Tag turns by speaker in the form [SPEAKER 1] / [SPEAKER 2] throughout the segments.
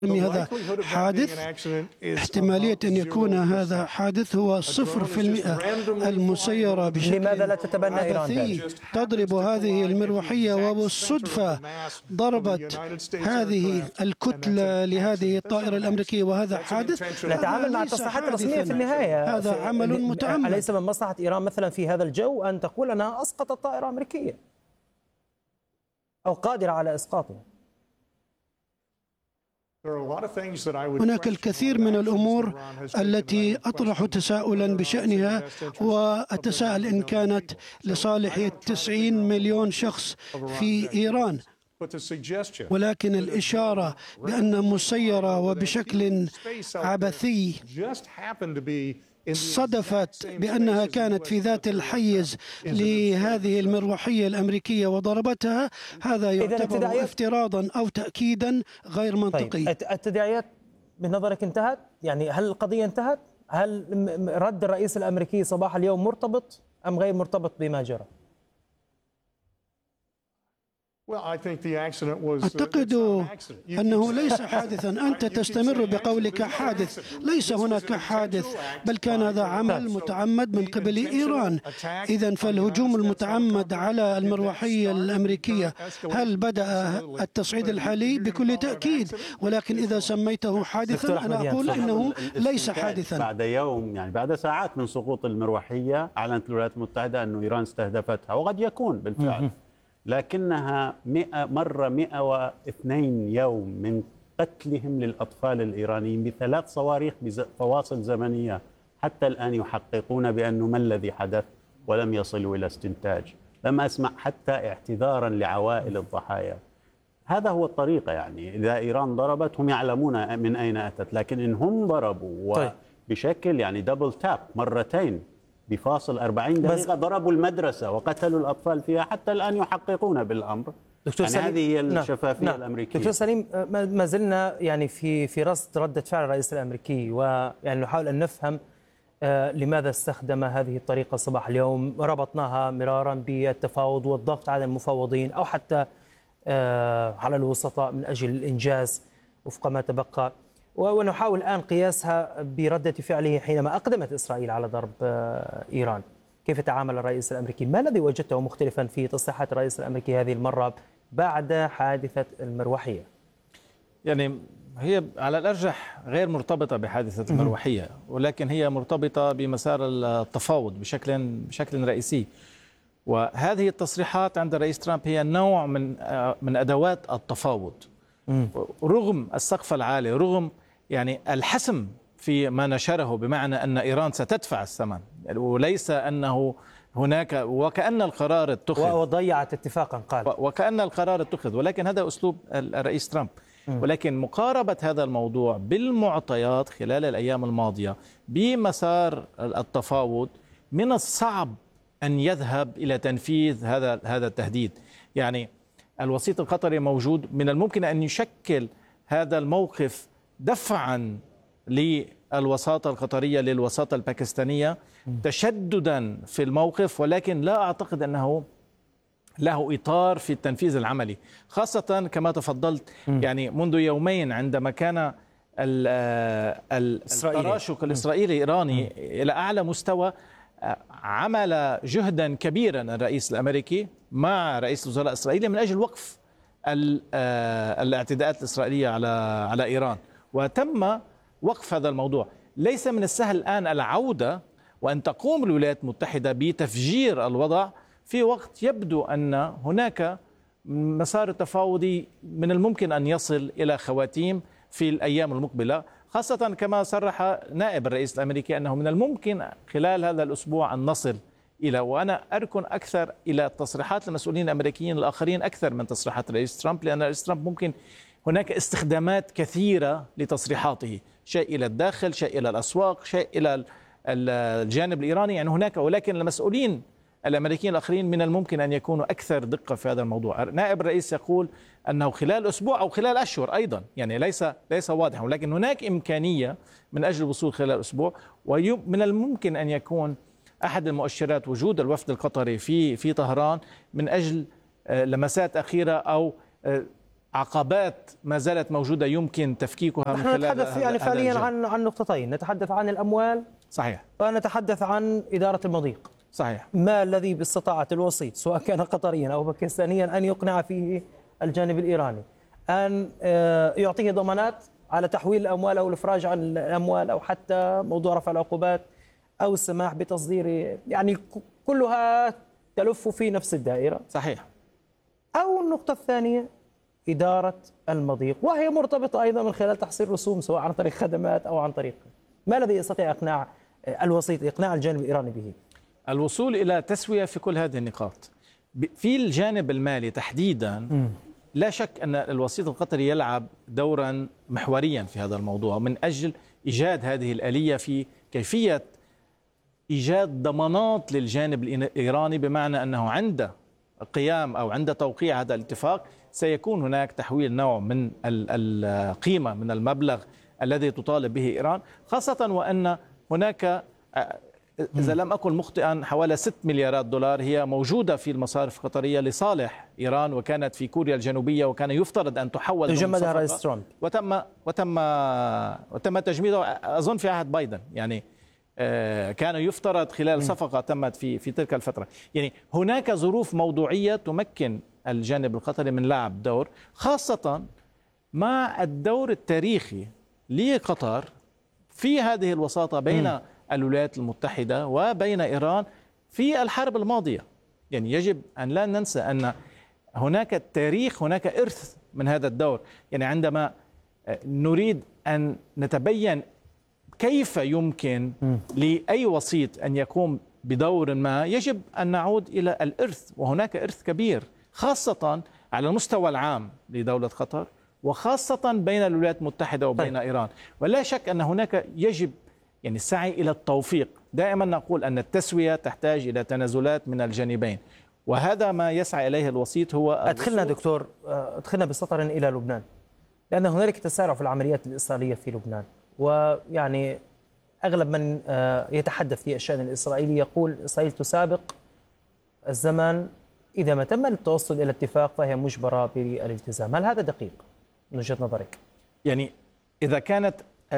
[SPEAKER 1] هذا حادث. احتمالية أن يكون هذا حادث هو 0%. المسيرة بشكل
[SPEAKER 2] لماذا لا تتبنى إيران
[SPEAKER 1] تضرب هذه المروحية وبالصدفة ضربت هذه الكتلة لهذه الطائرة الأمريكية، وهذا حادث.
[SPEAKER 2] نتعامل مع التصريحات الرسمية في النهاية.
[SPEAKER 1] هذا عمل متعمد.
[SPEAKER 2] أليس من مصلحة إيران مثلا في هذا الجو أن تقول أنها أسقطت طائرة أمريكية أو قادرة على إسقاطها؟
[SPEAKER 1] هناك الكثير من الأمور التي أطرح تساؤلا بشأنها، وأتساءل إن كانت لصالح 90 مليون شخص في إيران، ولكن الإشارة بأن مسيرة وبشكل عبثي صدفت بأنها كانت في ذات الحيز لهذه المروحية الأمريكية وضربتها، هذا يعتبر افتراضا أو تأكيدا غير منطقي.
[SPEAKER 2] طيب، التداعيات بنظرك انتهت؟ يعني هل القضية انتهت؟ هل رد الرئيس الأمريكي صباح اليوم مرتبط أم غير مرتبط بما جرى؟
[SPEAKER 1] أعتقد أنه ليس حادثا. أنت تستمر بقولك حادث، ليس هناك حادث، بل كان هذا عمل متعمد من قبل إيران. إذن فالهجوم المتعمد على المروحية الأمريكية هل بدأ التصعيد الحالي؟ بكل تأكيد، ولكن إذا سميته حادثا أنا أقول إنه ليس حادثا.
[SPEAKER 3] بعد يوم، يعني بعد ساعات من سقوط المروحية، أعلنت الولايات المتحدة أن إيران استهدفتها، وقد يكون بالفعل، لكنها مر 102 يوم من قتلهم للأطفال الإيرانيين ب3 صواريخ بفواصل زمنية. حتى الآن يحققون بأنه ما الذي حدث ولم يصلوا إلى استنتاج. لم أسمع حتى اعتذارا لعوائل الضحايا. هذا هو الطريقة، يعني إذا إيران ضربت هم يعلمون من أين أتت، لكن إن هم ضربوا وبشكل يعني دبل تاب مرتين بفاصل 40 دقيقة، ضربوا المدرسة وقتلوا الأطفال فيها، حتى الآن يحققون بالأمر.
[SPEAKER 2] دكتور
[SPEAKER 3] يعني
[SPEAKER 2] سليم،
[SPEAKER 3] هذه هي الشفافية الأمريكية.
[SPEAKER 2] دكتور سليم، ما زلنا يعني في رصد ردة فعل الرئيس الأمريكي، ويعني نحاول أن نفهم لماذا استخدم هذه الطريقة صباح اليوم. ربطناها مرارا بالتفاوض والضغط على المفاوضين أو حتى على الوسطاء من أجل الإنجاز وفق ما تبقى، ونحاول الآن قياسها بردة فعله حينما أقدمت إسرائيل على ضرب إيران. كيف تعامل الرئيس الأمريكي؟ ما الذي وجدته مختلفا في تصريحات الرئيس الأمريكي هذه المرة بعد حادثة المروحية؟
[SPEAKER 4] يعني هي على الأرجح غير مرتبطة بحادثة المروحية، ولكن هي مرتبطة بمسار التفاوض بشكل رئيسي. وهذه التصريحات عند الرئيس ترامب هي نوع من أدوات التفاوض، رغم السقف العالي، رغم يعني الحسم في ما نشره، بمعنى أن إيران ستدفع الثمن، وليس أنه هناك وكأن القرار اتخذ
[SPEAKER 2] وضيعت اتفاقا، قال
[SPEAKER 4] وكأن القرار اتخذ، ولكن هذا أسلوب الرئيس ترامب. ولكن مقاربة هذا الموضوع بالمعطيات خلال الأيام الماضية بمسار التفاوض، من الصعب أن يذهب إلى تنفيذ هذا التهديد. يعني الوسيط القطري موجود، من الممكن أن يشكل هذا الموقف دفعا للوساطة القطرية للوساطة الباكستانية تشددا في الموقف، ولكن لا أعتقد أنه له إطار في التنفيذ العملي، خاصة كما تفضلت يعني منذ يومين عندما كان التراشق الإسرائيلي الإيراني إلى أعلى مستوى. عمل جهدا كبيرا الرئيس الأمريكي مع رئيس الوزراء الإسرائيلي من أجل وقف الاعتداءات الإسرائيلية على إيران، وتم وقف هذا الموضوع. ليس من السهل الآن العودة وأن تقوم الولايات المتحدة بتفجير الوضع في وقت يبدو أن هناك مسار التفاوضي من الممكن أن يصل إلى خواتيم في الأيام المقبلة، خاصة كما صرح نائب الرئيس الأمريكي أنه من الممكن خلال هذا الأسبوع أن نصل إلى، وأنا أركن أكثر إلى تصريحات المسؤولين الأمريكيين الآخرين أكثر من تصريحات الرئيس ترامب، لأن الرئيس ترامب ممكن هناك استخدامات كثيرة لتصريحاته، شيء إلى الداخل، شيء إلى الأسواق، شيء إلى الجانب الإيراني، يعني هناك، ولكن المسؤولين الأمريكيين الآخرين من الممكن أن يكونوا أكثر دقة في هذا الموضوع. نائب الرئيس يقول أنه خلال أسبوع أو خلال أشهر أيضا، يعني ليس واضحا، ولكن هناك إمكانية من أجل الوصول خلال أسبوع. ومن الممكن أن يكون أحد المؤشرات وجود الوفد القطري في طهران من أجل لمسات أخيرة أو عقبات ما زالت موجودة يمكن تفكيكها من خلال
[SPEAKER 2] نتحدث يعني فعليا عن نقطتين، نتحدث عن الأموال
[SPEAKER 4] صحيح،
[SPEAKER 2] ونتحدث عن إدارة المضيق.
[SPEAKER 4] صحيح.
[SPEAKER 2] ما الذي باستطاعة الوسيط سواء كان قطريا أو باكستانيا أن يقنع فيه الجانب الإيراني، أن يعطيه ضمانات على تحويل الأموال أو الإفراج عن الأموال أو حتى موضوع رفع العقوبات أو السماح بتصدير، يعني كلها تلف في نفس الدائرة.
[SPEAKER 4] صحيح.
[SPEAKER 2] أو النقطة الثانية إدارة المضيق، وهي مرتبطة أيضا من خلال تحصيل رسوم سواء عن طريق خدمات أو عن طريق. ما الذي يستطيع إقناع الوسيط، إقناع الجانب الإيراني به؟
[SPEAKER 4] الوصول إلى تسوية في كل هذه النقاط. في الجانب المالي تحديدا لا شك أن الوسيط القطري يلعب دورا محوريا في هذا الموضوع من أجل إيجاد هذه الآلية في كيفية إيجاد ضمانات للجانب الإيراني، بمعنى أنه عند قيام أو عند توقيع هذا الاتفاق سيكون هناك تحويل نوع من القيمة من المبلغ الذي تطالب به إيران، خاصة وأن هناك إذا لم أكن مخطئا حوالي 6 مليارات دولار هي موجودة في المصارف القطرية لصالح إيران، وكانت في كوريا الجنوبية، وكان يفترض أن تحول
[SPEAKER 2] تجمدها رئيس ترامب
[SPEAKER 4] وتم تجميدها أظن في عهد بايدن، يعني كان يفترض خلال صفقة تمت في تلك الفترة. يعني هناك ظروف موضوعية تمكن الجانب القطري من لعب دور، خاصة مع الدور التاريخي لقطر في هذه الوساطة بين الولايات المتحدة وبين إيران في الحرب الماضية. يعني يجب أن لا ننسى أن هناك التاريخ، هناك إرث من هذا الدور. يعني عندما نريد أن نتبين كيف يمكن لأي وسيط أن يقوم بدور ما، يجب أن نعود إلى الإرث، وهناك إرث كبير خاصة على المستوى العام لدولة قطر، وخاصة بين الولايات المتحدة وبين إيران. ولا شك أن هناك يجب يعني السعي إلى التوفيق. دائما نقول أن التسوية تحتاج إلى تنازلات من الجانبين، وهذا ما يسعى إليه الوسيط. هو
[SPEAKER 2] أدخلنا دكتور، أدخلنا بسطر إلى لبنان، لأن هنالك تسارع في العمليات الإسرائيلية في لبنان، ويعني أغلب من يتحدث في الشأن الإسرائيلي يقول إسرائيل تسابق الزمن، إذا ما تم التوصل إلى اتفاق فهي مجبرة بالالتزام. هل هذا دقيق من وجهة نظرك؟
[SPEAKER 4] يعني إذا كانت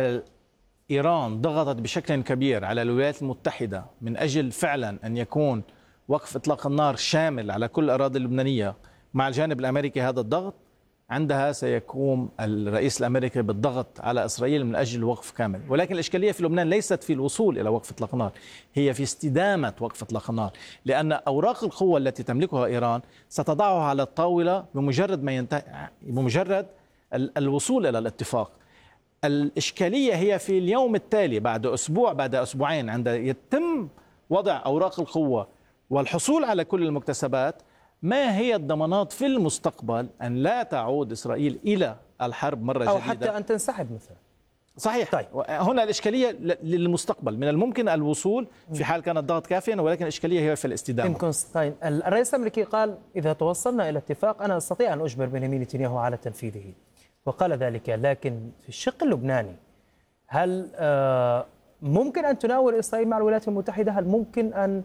[SPEAKER 4] إيران ضغطت بشكل كبير على الولايات المتحدة من أجل فعلا أن يكون وقف إطلاق النار شامل على كل الأراضي اللبنانية مع الجانب الأمريكي، هذا الضغط عندها سيقوم الرئيس الأمريكي بالضغط على إسرائيل من أجل وقف كامل. ولكن الإشكالية في لبنان ليست في الوصول إلى وقف إطلاق النار، هي في استدامة وقف إطلاق النار، لأن أوراق القوة التي تملكها إيران ستضعها على الطاولة بمجرد ما بمجرد الوصول إلى الاتفاق. الإشكالية هي في اليوم التالي، بعد أسبوع بعد أسبوعين، عند يتم وضع أوراق القوة والحصول على كل المكتسبات، ما هي الضمانات في المستقبل أن لا تعود إسرائيل إلى الحرب مرة جديدة،
[SPEAKER 2] أو حتى أن تنسحب مثلا؟
[SPEAKER 4] صحيح.
[SPEAKER 2] طيب.
[SPEAKER 4] هنا الإشكالية للمستقبل، من الممكن الوصول في حال كان الضغط كافيا، ولكن الإشكالية هي في الاستدامة.
[SPEAKER 2] كونستاين، الرئيس الأمريكي قال إذا توصلنا إلى اتفاق أنا أستطيع أن أجبر بنيامين نتنياهو على تنفيذه، وقال ذلك. لكن في الشق اللبناني هل ممكن أن تناول إسرائيل مع الولايات المتحدة؟ هل ممكن أن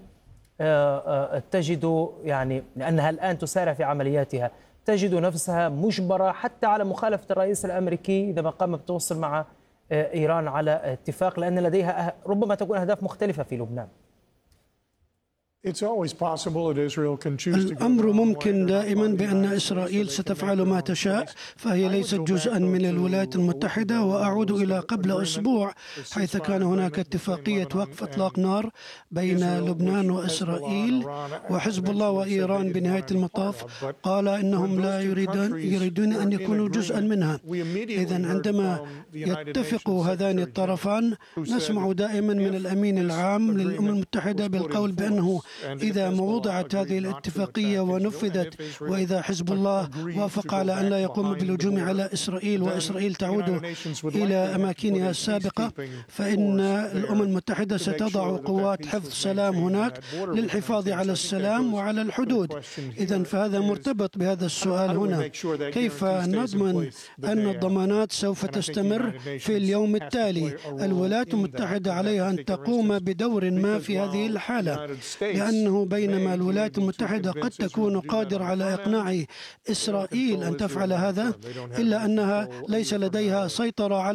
[SPEAKER 2] تجد، يعني لأنها الآن تسارع في عملياتها، تجد نفسها مجبرة حتى على مخالفة الرئيس الأمريكي إذا ما قام بالتوصل مع إيران على اتفاق، لأن لديها ربما تكون أهداف مختلفة في لبنان؟
[SPEAKER 1] الأمر ممكن دائما بأن إسرائيل ستفعل ما تشاء، فهي ليست جزءا من الولايات المتحدة. وأعود إلى قبل أسبوع حيث كان هناك اتفاقية وقف إطلاق نار بين لبنان وإسرائيل، وحزب الله وإيران بنهاية المطاف قال إنهم لا يريدون أن يكونوا جزءا منها. إذن عندما يتفق هذان الطرفان نسمع دائما من الأمين العام للأمم المتحدة بالقول بأنه إذا ما وضعت هذه الاتفاقية ونفذت، وإذا حزب الله وافق على أن لا يقوم بالهجوم على إسرائيل وإسرائيل تعود إلى أماكنها السابقة، فإن الأمم المتحدة ستضع قوات حفظ سلام هناك للحفاظ على السلام وعلى الحدود. إذن فهذا مرتبط بهذا السؤال هنا، كيف نضمن أن الضمانات سوف تستمر في اليوم التالي؟ الولايات المتحدة عليها أن تقوم بدور ما في هذه الحالة، لأنه بينما الولايات المتحدة قد تكون قادرة على إقناع إسرائيل أن تفعل هذا، إلا أنها ليس لديها سيطرة على